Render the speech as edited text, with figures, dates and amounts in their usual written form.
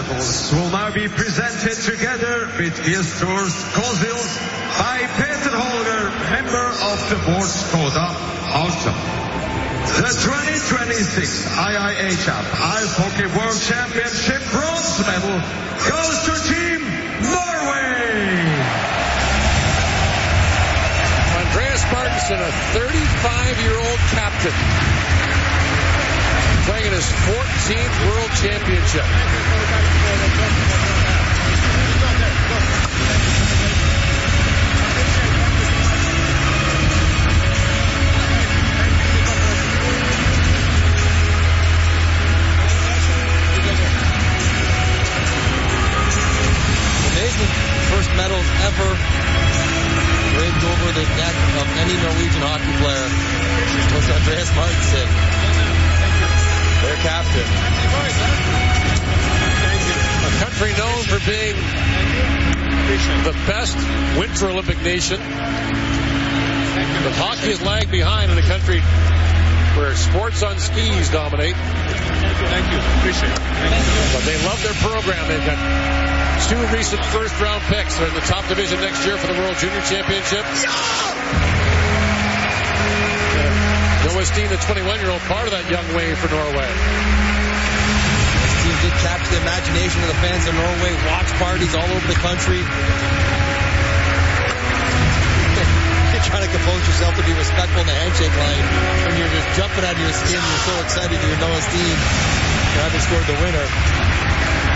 medals will now be presented together with Gilstors Kozils by Peter Holger, member of the board Skoda Auto. The 2026 IIHF Ice Hockey World Championship bronze medal goes to Team Norway. Andreas Martinsen, a 35-year-old captain, playing in his 14th World Championship. Amazing first medals ever draped over the neck of any Norwegian hockey player was Andreas Martinsen, their captain. A country known for being the best Winter Olympic nation. But hockey has lagged behind in a country where sports on skis dominate. Thank you. Appreciate it. But they love their program. They've got 2 recent first-round picks. They're in the top division next year for the World Junior Championship. Noah Steen, the 21-year-old, part of that young wave for Norway. This team did capture the imagination of the fans of Norway. Watch parties all over the country. You're trying to compose yourself to be respectful in the handshake line when you're just jumping out of your skin. You're so excited you're Noah Steen. You haven't scored the winner.